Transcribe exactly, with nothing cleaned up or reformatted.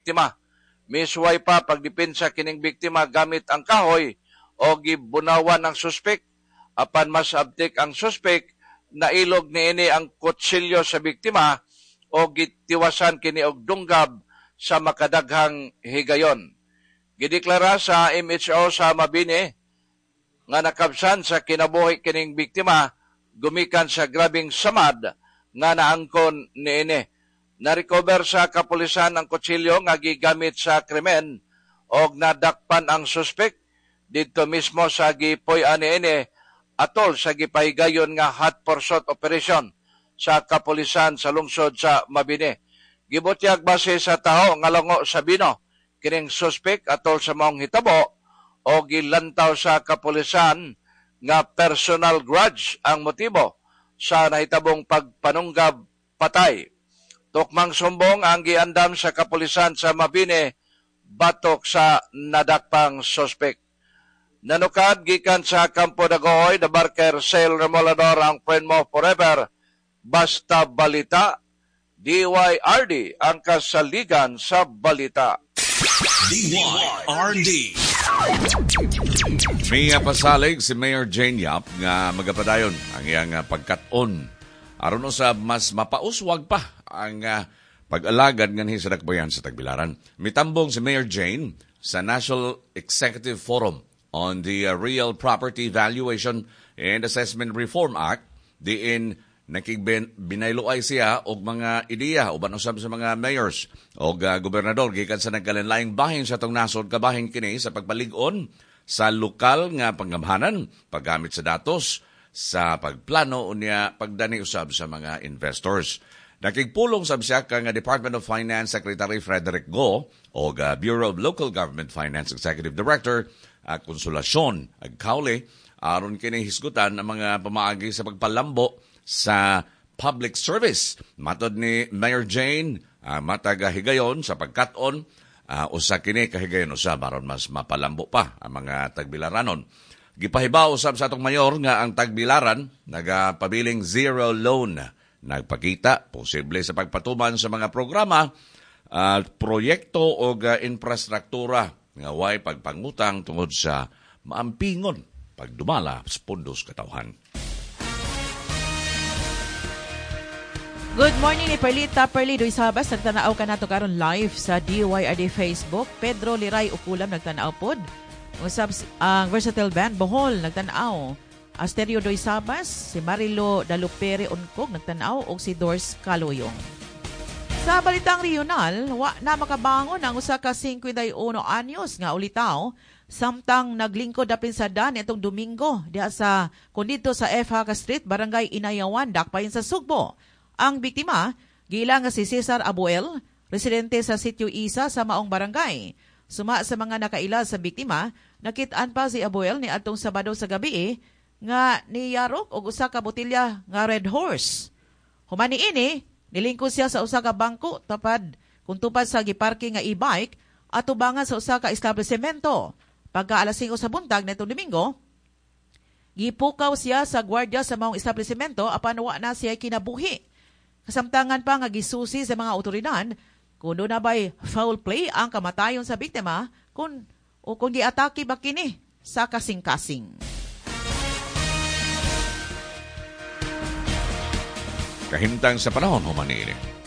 biktima. Misuway pa pagdepensa kining biktima gamit ang kahoy o gibunawan ang suspek. Apan mas abtik ang suspek, nailog niini ang kutsilyo sa biktima o gitiwasan kini og dunggab sa makadaghang higayon. Gideklara sa M H O sa Mabini nga nakabsan sa kinabuhi kining biktima gumikan sa grabing samad nga naangkon niini. Na-recover sa kapulisan ang kutsilyo nga gigamit sa krimen og nadakpan ang suspek dito mismo sa gipuy-an niini atol sa gipahigayon nga hot pursuit operation sa kapulisan sa lungsod sa Mabini. Gibutyag base sa taho nga lango sa Bino kining suspek atol sa maong hitabo o gilantaw sa kapulisan nga personal grudge ang motibo sa nahitabong pagpanunggab patay. Tukmang sumbong ang giandam sa kapulisan sa Mabini batok sa nadakpang suspek. Nanukad gikan sa Campo Dagohoy, the Barker Sale Remolador ang friend mo forever. Basta balita, D Y R D ang kasaligan sa balita. D Y R D. May pasalig si Mayor Jane Yap nga magapadayon ang iyang pagkat-on. Aron usab mas mapauswag pa ang uh, pag-alagad nganhi sa dakbayan sa Tagbilaran. Mitambong si Mayor Jane sa National Executive Forum on the uh, Real Property Valuation and Assessment Reform Act, diin nakigbinayloay siya og mga ideya uban usab sa mga mayors o uh, gobernador gikan sa nagkalinlaing bahin sa tong nasod kabahin kini sa pagpalig-on sa lokal nga panggamhanan, paggamit sa datos, sa pagplano unya pagdani usab sa mga investors. Nakigpulong sab siya kang Department of Finance Secretary Frederick Go o uh, Bureau of Local Government Finance Executive Director at uh, Konsolasyon Agkauli aron kini hisgutan ang mga pamaagi sa pagpalambo sa public service. Matod ni Mayor Jane, uh, matag higayon sa pagkat-on uh, usa kini kahigayon usab aron mas mapalambo pa ang mga Tagbilaranon. Gipahibaw usab sa atong mayor nga ang Tagbilaran nagapabiling zero loan. Nagpakita posible sa pagpatuman sa mga programa at uh, proyekto o uh, infrastruktura nga way pagpangutang tungod sa maampingon pagdumala sa pundos katawhan. Good morning ni Perlita Perli Doy Sabas, nagtanaaw ka nato karon live sa D Y R D Facebook. Pedro Liray Ukulam nagtanaaw pod. Usab ang uh, Versatile Band Bohol nagtanaaw. Asterio Doy Sabas, si Marilo Dalupere Unkog nagtanaw o si Dors Kaloyong. Sa balitang regional, wa na makabangon ang usa ka fifty-one anyos nga ulitaw samtang naglingkod dapin sa dan itong Domingo diha sa kundito sa F. Haga Street, Barangay Inayawan, Dakpayon sa Sugbo. Ang biktima, gila nga si Cesar Abuel, residente sa Sitio Isa sa maong barangay. Suma sa mga nakaila sa biktima, nakitaan pa si Abuel ni atong Sabado sa gabi nga niyarok og usa ka botelya nga Red Horse. Humani ini, nilingkod siya sa usa ka bangko tapad kung tupad sa giparking nga e-bike at tubangan sa usa ka establishmento. Pagka alas singko sa buntag nitong Domingo, gipukaw siya sa gwardiya sa maong establishmento apan wa na siya kinabuhi. Kasamtangan pa nga gisusi sa mga otoridad kung doon na ba'y foul play ang kamatayon sa biktima kung, o kung giatake ba kini sa kasing-kasing. Kahimtang sa panahon humanili.